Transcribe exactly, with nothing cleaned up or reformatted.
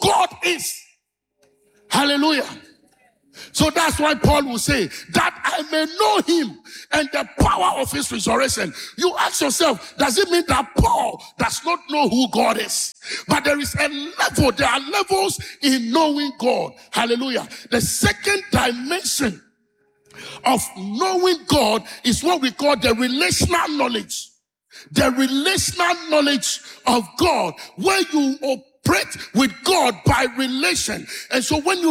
God is. Hallelujah. So that's why Paul will say, that I may know him and the power of his resurrection. You ask yourself, does it mean that Paul does not know who God is? But there is a level, there are levels in knowing God. Hallelujah. The second dimension of knowing God is what we call the relational knowledge. The relational knowledge of God, where you operate with God by relation. And so when you